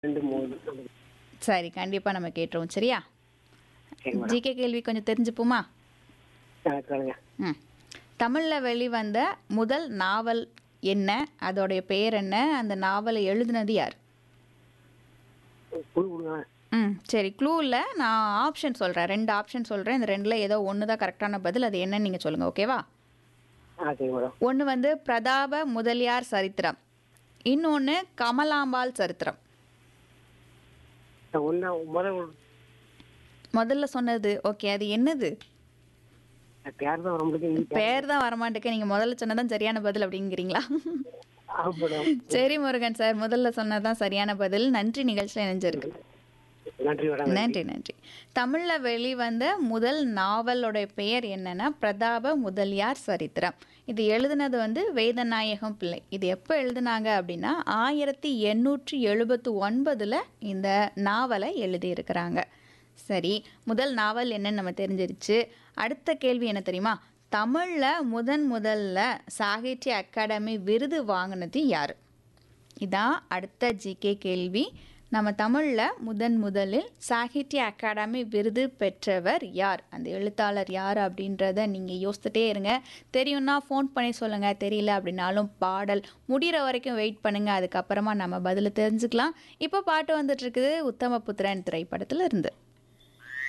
2, 3 சரி, கண்டிப்பா நம்ம கேட்டுருவோம். சரியா? சரி மேடம். ஜிகே கேள்வி கொஞ்சம் தெரிஞ்சுப்போமா? கேளுங்க. ம். தமிழ்ல வெளிவந்த முதல் நாவல் என்ன? அதோடைய பெயர் என்ன? அந்த நாவலை எழுதினது யார்? குழு கொடுங்க. சரி. க்ளூ இல்ல. நான் ஆப்ஷன் சொல்றேன். 2 ஆப்ஷன் சொல்றேன். இந்த 2ல ஏதோ ஒண்ணு தான் கரெக்டான பதில். அது என்னன்னு நீங்க சொல்லுங்க. ஓகேவா? சரி மேடம். ஒண்ணு வந்து பிரதாப முதலியார் சரித்திரம். இன்னொன்னு கமலாம்பாள் சரித்திரம். ஒண்ணு முதல் முதல்ல சொன்னது ஓகே. அது என்னது? பேர் தான் வர முடியும். பேர் தான் வரமாட்டேங்க. நீங்க முதல்ல சொன்னதான் சரியான பதில் அப்படிங்கிறீங்களா? மேடம். சரி முருகன் சார். முதல்ல சொன்னதான் சரியான பதில். நன்றி நிகழ்ச்சியில் இணைஞ்சிருக்கு. நன்றி மேடம். நன்றி நன்றி. தமிழ்ல வெளிவந்த முதல் நாவலோட பெயர் என்னன்னா பிரதாப முதலியார் சரித்திரம். இது எழுதினது வந்து வேதநாயகம் பிள்ளை. இது எப்போ எழுதினாங்க அப்படின்னா 1879ல் இந்த நாவலை எழுதியிருக்கிறாங்க. சரி, முதல் நாவல் என்னன்னு நம்ம தெரிஞ்சிருச்சு. அடுத்த கேள்வி என்ன தெரியுமா? தமிழ்ல முதல்ல சாகித்ய அகாடமி விருது வாங்கினது யாரு? இதான் அடுத்த ஜிகே கேள்வி. நம்ம தமிழில் முதலில் சாகித்ய அகாடமி விருது பெற்றவர் யார்? அந்த எழுத்தாளர் யார் அப்படின்றத நீங்கள் யோசிச்சுட்டே இருங்க. தெரியும்னா ஃபோன் பண்ணி சொல்லுங்கள். தெரியல அப்படின்னாலும் பாடல் முடிகிற வரைக்கும் வெயிட் பண்ணுங்கள். அதுக்கப்புறமா நம்ம பதில் தெரிஞ்சுக்கலாம். இப்போ பாட்டு வந்துட்டுருக்குது உத்தமபுத்திரன் திரைப்படத்தில் இருந்து.